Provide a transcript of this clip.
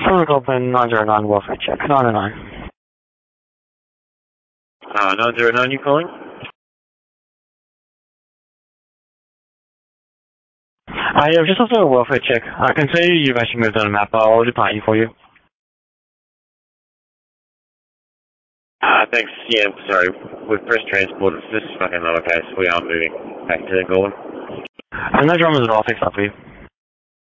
Traffic open 909 welfare check. 909. 909, you calling? Yeah, just also a welfare check. I can see you've actually moved on a map, but I'll do party for you. Thanks. Yeah, sorry. We've pressed transport. It's just fucking another case. We are moving back to Gorman. No dramas at all. I'll fix that for you.